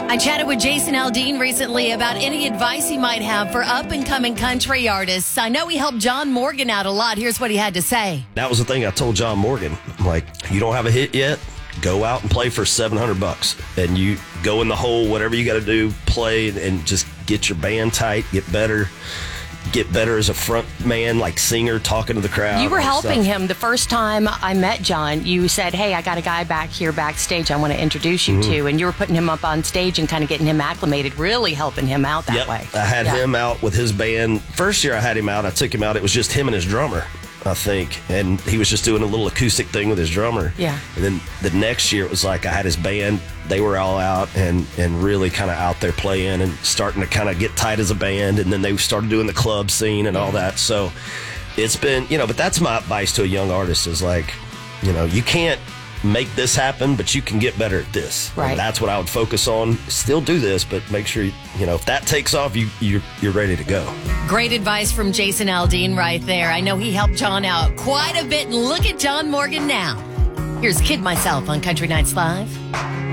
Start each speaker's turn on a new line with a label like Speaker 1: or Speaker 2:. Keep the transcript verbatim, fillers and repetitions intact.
Speaker 1: I chatted with Jason Aldean recently about any advice he might have for up-and-coming country artists. I know he helped John Morgan out a lot. Here's what he had to say.
Speaker 2: That was the thing I told John Morgan. I'm like, you don't have a hit yet? Go out and play for seven hundred bucks. And you go in the hole, whatever you got to do, play and just get your band tight, get better. Get better as a front man, like singer, talking to the crowd.
Speaker 1: You were helping
Speaker 2: stuff.
Speaker 1: him the first time I met John. You said, hey, I got a guy back here backstage I want to introduce you
Speaker 2: Mm-hmm.
Speaker 1: to. And you were putting him up on stage and kind of getting him acclimated, really helping him out that
Speaker 2: Yep.
Speaker 1: way.
Speaker 2: I had
Speaker 1: Yeah.
Speaker 2: him out with his band. First year I had him out, I took him out. It was just him and his drummer, I think. And he was just doing a little acoustic thing with his drummer.
Speaker 1: Yeah.
Speaker 2: And then the next year it was like I had his band. They were all out and, and really kind of out there playing and starting to kind of get tight as a band. And then they started doing the club scene and all that. So it's been, you know, but that's my advice to a young artist is like, you know, you can't make this happen, but you can get better at this.
Speaker 1: Right.
Speaker 2: And that's what I would focus on. Still do this, but make sure, you, you know, if that takes off, you, you're, you're ready to go.
Speaker 1: Great advice from Jason Aldean right there. I know he helped John out quite a bit. And look at John Morgan now. Here's Kid Myself on Country Nights Live.